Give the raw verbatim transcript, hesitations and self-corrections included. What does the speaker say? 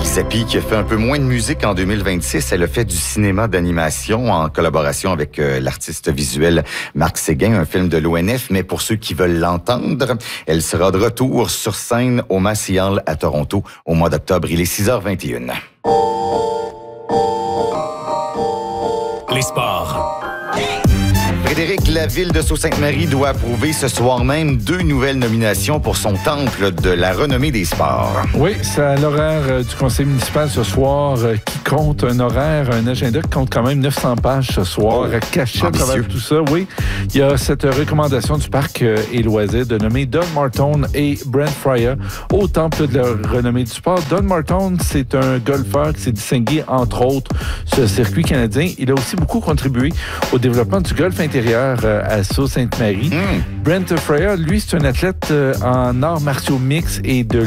Zappi, qui a fait un peu moins de musique en deux mille vingt-six, elle a fait du cinéma d'animation en collaboration avec euh, l'artiste visuel Marc Séguin, un film de l'O N F, mais pour ceux qui veulent l'entendre, elle sera de retour sur scène au Massey Hall à Toronto au mois d'octobre. Il est six heures vingt et une. Les sports. Frédéric, la ville de Sault-Sainte-Marie doit approuver ce soir même deux nouvelles nominations pour son temple de la renommée des sports. Oui, c'est à l'horaire du conseil municipal ce soir euh, qui compte un horaire, un agenda qui compte quand même neuf cents pages ce soir, Oh, caché à ambitieux. travers tout ça. Oui, il y a cette recommandation du parc euh, et loisirs de nommer Don Martone et Brent Fryer au temple de la renommée du sport. Don Martone, c'est un golfeur qui s'est distingué, entre autres, sur le circuit canadien. Il a aussi beaucoup contribué au développement du golf intérieur à Sault-Sainte-Marie. Mm. Brent Fryer, lui, c'est un athlète en arts martiaux mix et de